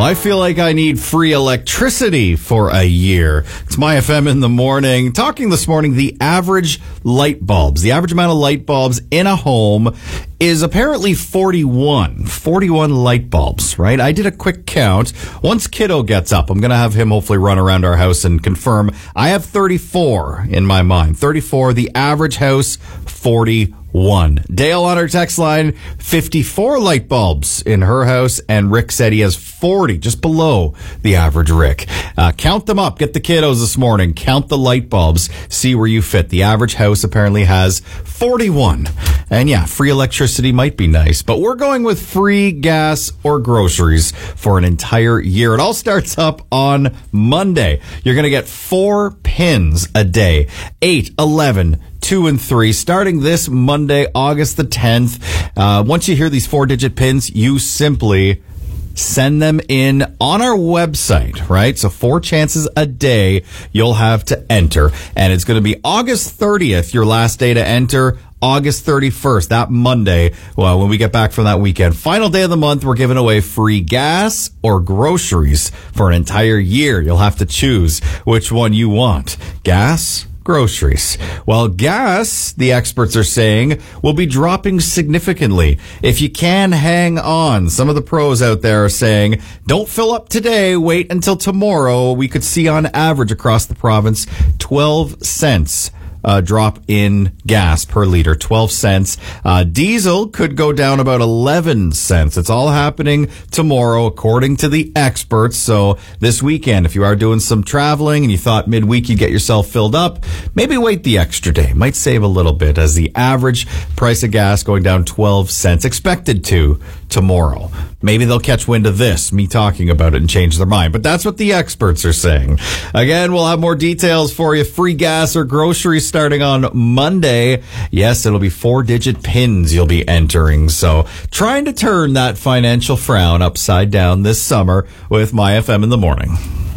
Well, I feel like I need free electricity for a year. It's My FM in the morning. Talking this morning, the average light bulbs, the average amount of light bulbs in a home is apparently 41 light bulbs, right? I did a quick count. Once Kiddo gets up, I'm going to have him hopefully run around our house and confirm. I have 34 in my mind. 34, the average house, 41. Dale on our text line, 54 light bulbs in her house, and Rick said he has 40, just below the average Rick. Count them up. Get the kiddos this morning. Count the light bulbs. See where you fit. The average house apparently has 41. And yeah, free electricity might be nice, but we're going with free gas or groceries for an entire year. It all starts up on Monday. You're going to get 4 pins a day, 8, 11, 2 and 3, starting this Monday, August the 10th. Once you hear these 4-digit pins, you simply send them in on our website, right? So 4 chances a day you'll have to enter. And it's going to be August 30th, your last day to enter. August 31st, that Monday, well, when we get back from that weekend. Final day of the month, we're giving away free gas or groceries for an entire year. You'll have to choose which one you want. Gas, groceries. Well, gas, the experts are saying, will be dropping significantly. If you can hang on, some of the pros out there are saying, don't fill up today, wait until tomorrow. We could see on average across the province 12 cents drop in gas per liter, 12 cents. Diesel could go down about 11 cents. It's all happening tomorrow, according to the experts. So this weekend, if you are doing some traveling and you thought midweek you'd get yourself filled up, maybe wait the extra day. Might save a little bit, as the average price of gas going down 12 cents, expected to tomorrow. Maybe they'll catch wind of this, me talking about it, and change their mind. But that's what the experts are saying. Again, we'll have more details for you. Free gas or groceries starting on Monday. Yes, it'll be 4-digit pins you'll be entering. So trying to turn that financial frown upside down this summer with My FM in the morning.